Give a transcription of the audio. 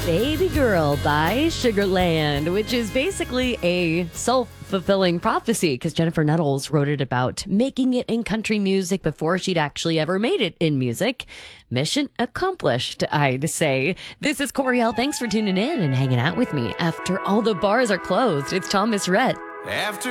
Baby Girl by Sugarland, which is basically a self-fulfilling prophecy because Jennifer Nettles wrote it about making it in country music before she'd actually ever made it in music. Mission accomplished, I'd say. This is Coriel. Thanks for tuning in and hanging out with me. After all the bars are closed, it's Thomas Rhett. After